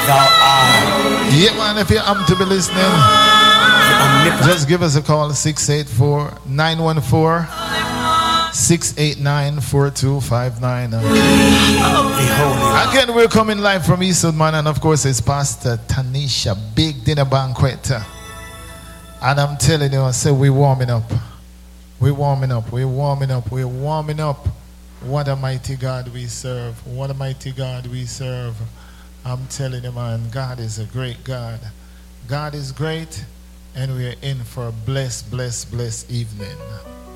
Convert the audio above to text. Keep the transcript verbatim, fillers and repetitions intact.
Thou art. Yeah, man, if you happen to be listening, just give us a call, six eight four, nine one four, six eight nine, four two five nine. Again, we're coming live from Eastwood, man, and of course it's Pastor Tanisha, big dinner banquet. And I'm telling you, I say we're warming up. We're warming up, we're warming up, we're warming up. What a mighty God we serve. What a mighty God we serve. I'm telling you, man, God is a great God. God is great, and we're in for a blessed, blessed, blessed evening.